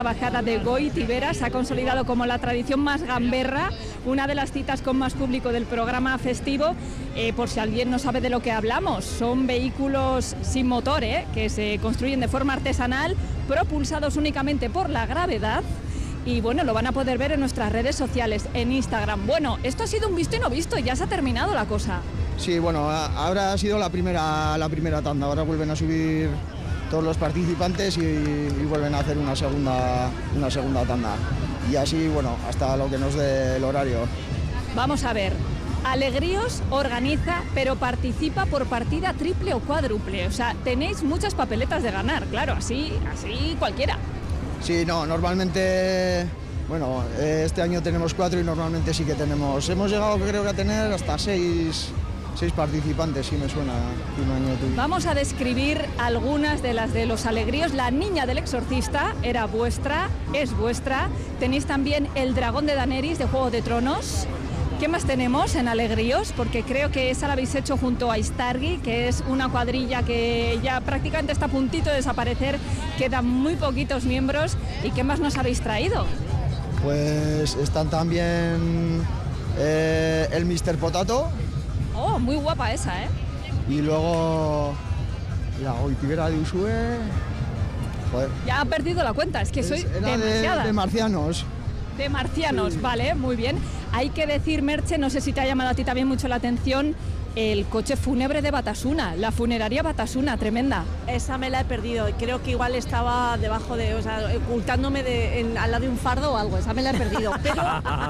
Bajada de Goitibera se ha consolidado como la tradición más gamberra, una de las citas con más público del programa festivo. Por si alguien no sabe de lo que hablamos, son vehículos sin motor, que se construyen de forma artesanal, propulsados únicamente por la gravedad. Y bueno, lo van a poder ver en nuestras redes sociales, en Instagram. Bueno, esto ha sido un visto y no visto, ya se ha terminado la cosa. Sí, bueno, ahora ha sido la primera tanda, ahora vuelven a subir todos los participantes y vuelven a hacer una segunda tanda. Y así, bueno, hasta lo que nos dé el horario. Vamos a ver, Alegríos organiza, pero participa por partida triple o cuádruple. O sea, tenéis muchas papeletas de ganar, claro, así cualquiera. Sí, no, normalmente, bueno, este año tenemos 4 y normalmente sí que tenemos. Hemos llegado, creo que a tener hasta 6 participantes, sí me suena. Vamos a describir algunas de las de los Alegríos. La niña del exorcista era vuestra, es vuestra. Tenéis también el dragón de Daenerys de Juego de Tronos. ¿Qué más tenemos en Alegríos? Porque creo que esa la habéis hecho junto a Istargi, que es una cuadrilla que ya prácticamente está a puntito de desaparecer. Quedan muy poquitos miembros. ¿Y qué más nos habéis traído? Pues están también el Mr. Potato. Oh, muy guapa esa, ¿eh? Y luego la Goitibera de Usue. Joder. Ya ha perdido la cuenta, es que soy demasiada. De marcianos. De marcianos, sí. Vale, muy bien. Hay que decir, Merche, no sé si te ha llamado a ti también mucho la atención, el coche fúnebre de Batasuna, la funeraria Batasuna, tremenda. Esa me la he perdido, creo que igual estaba debajo de, o sea, ocultándome al lado de un fardo o algo, esa me la he perdido. Pero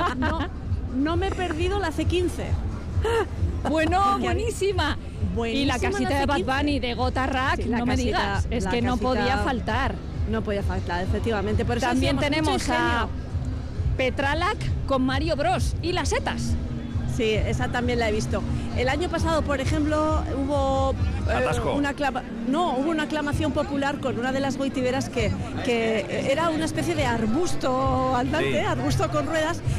no me he perdido la C15. Bueno, buenísima. Y la casita de Bad Bunny de Gota Rack, sí, no me digas, es que no podía faltar. No podía faltar, efectivamente. Por eso también tenemos a Petralac con Mario Bros y las setas. Sí, esa también la he visto. El año pasado, por ejemplo, hubo una aclamación popular con una de las goitiberas que era una especie de arbusto andante, sí. Arbusto con ruedas,